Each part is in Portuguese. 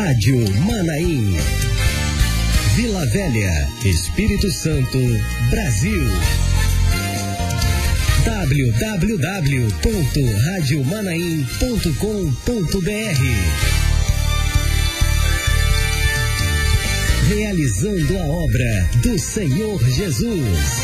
Rádio Manaim. Vila Velha, Espírito Santo, Brasil. www.radiomanaim.com.br. Realizando a obra do Senhor Jesus.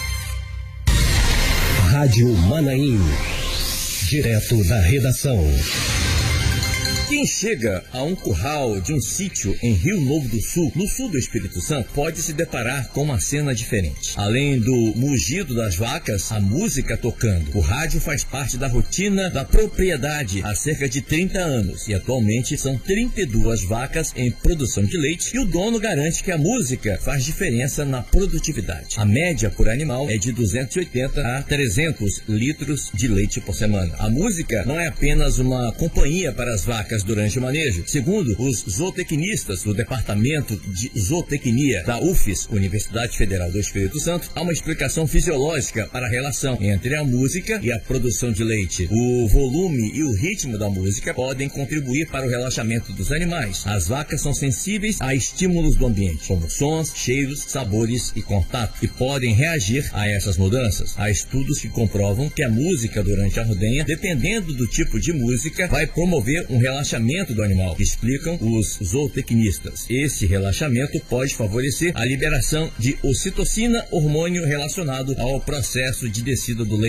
Rádio Manaim, direto da redação. Quem chega a um curral de um sítio em Rio Novo do Sul, no sul do Espírito Santo, pode se deparar com uma cena diferente. Além do mugido das vacas, a música tocando. O rádio faz parte da rotina da propriedade há cerca de 30 anos e atualmente são 32 vacas em produção de leite e o dono garante que a música faz diferença na produtividade. A média por animal é de 280 a 300 litros de leite por semana. A música não é apenas uma companhia para as vacas durante o manejo. Segundo os zootecnistas do Departamento de Zootecnia da UFES, Universidade Federal do Espírito Santo, há uma explicação fisiológica para a relação entre a música e a produção de leite. O volume e o ritmo da música podem contribuir para o relaxamento dos animais. As vacas são sensíveis a estímulos do ambiente, como sons, cheiros, sabores e contato, e podem reagir a essas mudanças. Há estudos que comprovam que a música durante a ordenha, dependendo do tipo de música, vai promover um relaxamento do animal, explicam os zootecnistas. Esse relaxamento pode favorecer a liberação de ocitocina, hormônio relacionado ao processo de descida do leite.